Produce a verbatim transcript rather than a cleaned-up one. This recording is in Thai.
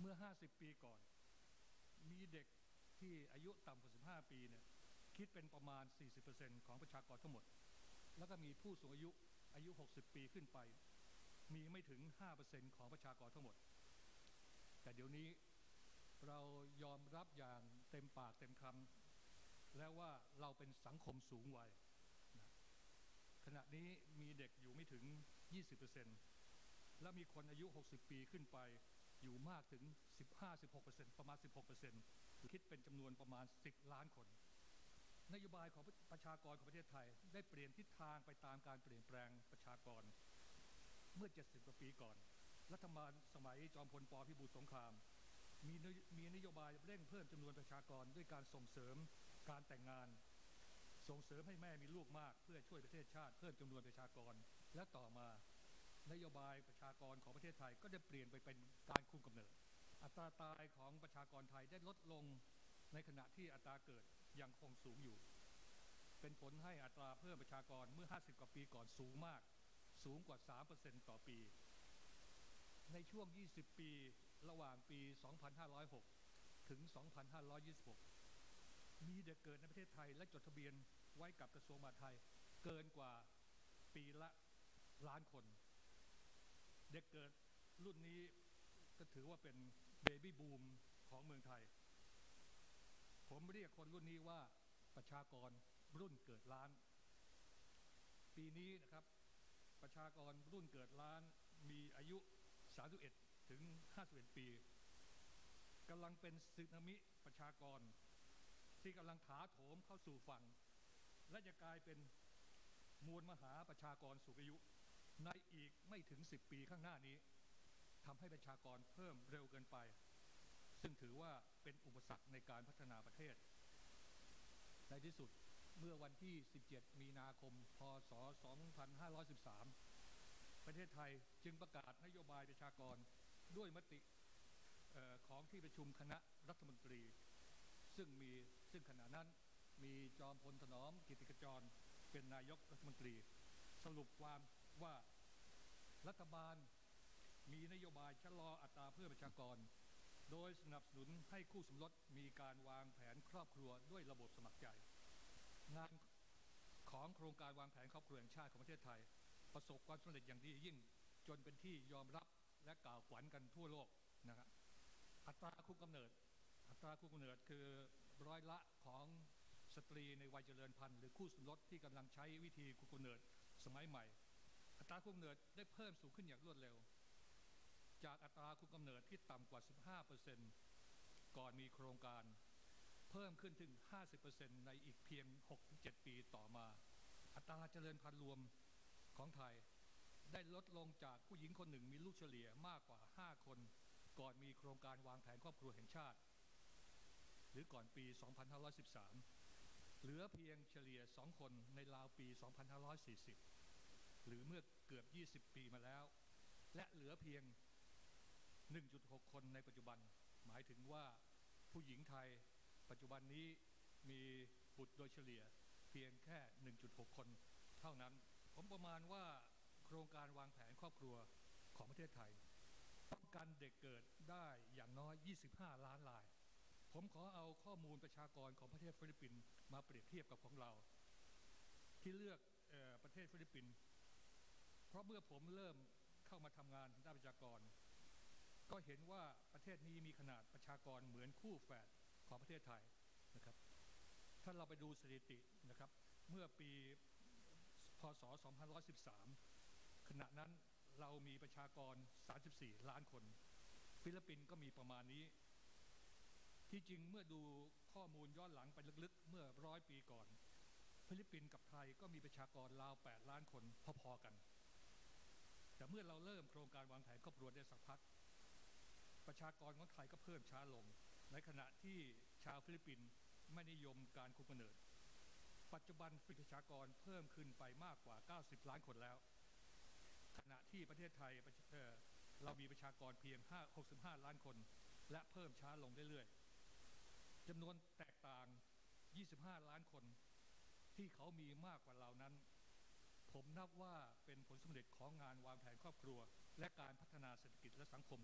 มื่อห้าสิบปีก่อนมีเด็กที่อายุต่ำกว่าสิบห้าปีเนี่ยคิดเป็นประมาณ สี่สิบเปอร์เซ็นต์ ของประชากรทั้งหมดแล้วก็มีผู้สูงอายุอายุหกสิบปีขึ้นไปมีไม่ถึง ห้าเปอร์เซ็นต์ ของประชากรทั้งหมดแต่เดี๋ยวนี้เรายอมรับอย่างเต็มปากเต็มคำแล้วว่าเราเป็นสังคมสูงวัยขณะนี้มีเด็กอยู่ไม่ถึง ยี่สิบเปอร์เซ็นต์ และมีคนอายุหกสิบปีขึ้นไปอยู่มากถึง สิบห้า สิบหกเปอร์เซ็นต์ ประมาณ สิบหกเปอร์เซ็นต์ คิดเป็นจำนวนประมาณสิบล้านคนนโยบายของประชากรของประเทศไทยได้เปลี่ยนทิศทางไปตามการเปลี่ยนแปลงประชากรเมื่อเจ็ดสิบกว่าปีก่อนรัฐบาลสมัยจอมพลป.พิบูลสงครามมีมีนโยบายเร่งเพิ่มจำนวนประชากรด้วยการส่งเสริมการแต่งงานส่งเสริมให้แม่มีลูกมากเพื่อช่วยประเทศชาติเพิ่มจำนวนประชากรและต่อมานโยบายประชากรของประเทศไทยก็จะเปลี่ยนไปเป็นการคุมกำเนิดอัตราตายของประชากรไทยได้ลดลงในขณะที่อัตราเกิดยังคงสูงอยู่เป็นผลให้อัตราเพิ่มประชากรเมื่อห้าสิบกว่าปีก่อนสูงมากสูงกว่า สามเปอร์เซ็นต์ ต่อปีในช่วงยี่สิบปีระหว่างปี สองพันห้าร้อยหก ถึง สองพันห้าร้อยยี่สิบหก มีเด็กเกิดในประเทศไทยและจดทะเบียนไว้กับกระทรวงมหาดไทยเกินกว่าปีละล้านคนเด็กเกิดรุ่นนี้ก็ถือว่าเป็นเบบี้บูมของเมืองไทยผมเรียกคนรุ่นนี้ว่าประชากรรุ่นเกิดล้านปีนี้นะครับประชากรรุ่นเกิดล้านมีอายุสามสิบเอ็ดถึงห้าสิบเอ็ดปีกำลังเป็นสึนามิประชากรที่กำลังถาโถมเข้าสู่ฝั่งและจะกลายเป็นมวลมหาประชากรสูงอายุในอีกไม่ถึงสิบปีข้างหน้านี้ทำให้ประชากรเพิ่มเร็วเกินไปซึ่งถือว่าเป็นอุปสรรคในการพัฒนาประเทศในที่สุดเมื่อวันที่สิบเจ็ดมีนาคมพ.ศ. สองพันห้าร้อยสิบสามประเทศไทยจึงประกาศนโยบายประชากรด้วยมติของที่ประชุมคณะรัฐมนตรีซึ่งมีซึ่งขณะนั้นมีจอมพลถนอมกิตติขจรเป็นนายกรัฐมนตรีสรุปความว่ารัฐบาลมีนโยบายชะลออัตราเพิ่มประชากรโดยสนับสนุนให้คู่สมรสมีการวางแผนครอบครัวด้วยระบบสมัครใจงานของโครงการวางแผนครอบครัวแห่งชาติของประเทศไทยประสบความสำเร็จอย่างดียิ่งจนเป็นที่ยอมรับและกล่าวขวัญกันทั่วโลกนะครับอัตราคุมกำเนิดอัตราคุมกำเนิดคือร้อยละของสตรีในวัยเจริญพันธุ์หรือคู่สมรสที่กำลังใช้วิธีคุมกำเนิดสมัยใหม่อัตราคุมกำเนิดได้เพิ่มสูงขึ้นอย่างรวดเร็วจากอัตราคุมกำเนิดที่ต่ำกว่า สิบห้าเปอร์เซ็นต์ ก่อนมีโครงการเพิ่มขึ้นถึง ห้าสิบเปอร์เซ็นต์ ในอีกเพียง หกถึงเจ็ด ปีต่อมาอัตราเจริญพันธุ์รวมของไทยได้ลดลงจากผู้หญิงคนหนึ่งมีลูกเฉลี่ยมากกว่าห้าคนก่อนมีโครงการวางแผนครอบครัวแห่งชาติหรือก่อนปี สองพันห้าร้อยสิบสาม เหลือเพียงเฉลี่ยสองคนในราวปี สองพันห้าร้อยสี่สิบ หรือเมื่อเกือบยี่สิบปีมาแล้วและเหลือเพียง หนึ่งจุดหก คนในปัจจุบันหมายถึงว่าผู้หญิงไทยปัจจุบันนี้มีบุตรโดยเฉลี่ยเพียงแค่ หนึ่งจุดหก คนเท่านั้นผมประมาณว่าโครงการวางแผนครอบครัวของประเทศไทยป้องกันเด็กเกิดได้อย่างน้อยยี่สิบห้าล้านรายผมขอเอาข้อมูลประชากรของประเทศฟิลิปปินส์มาเปรียบเทียบกับของเราที่เลือกเอ่อประเทศฟิลิปปินส์เพราะเมื่อผมเริ่มเข้ามาทำงานด้านประชากรก็เห็นว่าประเทศนี้มีขนาดประชากรเหมือนคู่แฝดของประเทศไทยนะครับถ้าเราไปดูสถิตินะครับเมื่อปีพ.ศ. สองพันห้าร้อยสิบสามขณะนั้นเรามีประชากรสามสิบสี่ล้านคนฟิลิปปินส์ก็มีประมาณนี้ที่จริงเมื่อดูข้อมูลย้อนหลังไปลึกๆเมื่อร้อยปีก่อนฟิลิปปินส์กับไทยก็มีประชากรราวแปดล้านคนพอๆกันแต่เมื่อเราเริ่มโครงการวางแผนครอบครัวได้สักพักประชากรของไทยก็เพิ่มช้าลงในขณะที่ชาวฟิลิปปินส์ไม่นิยมการคุมกำเนิดปัจจุบันประชากรเพิ่มขึ้นไปมากกว่าเก้าสิบล้านคนแล้วขณะที่ประเทศไทยเอ่อเรามีประชากรเพียงหกสิบห้าล้านคนและเพิ่มช้าลงเรื่อยๆจำนวนแตกต่างยี่สิบห้าล้านคนที่เขามีมากกว่าเรานั้นผมนับว่าเป็นผลสำเร็จของงานวางแผนครอบครัวและการพัฒนาเศรษฐกิจและสังคม